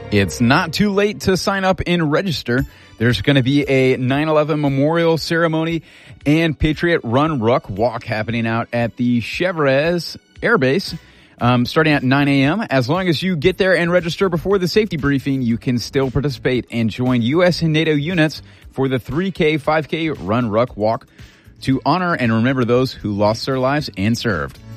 It's not too late to sign up and register. There's going to be a 9/11 memorial ceremony and Patriot Run Ruck Walk happening out at the Chevrez Air Base. Starting at 9 a.m. As long as you get there and register before the safety briefing, you can still participate and join U.S. and NATO units for the 3K, 5K Run Ruck Walk to honor and remember those who lost their lives and served.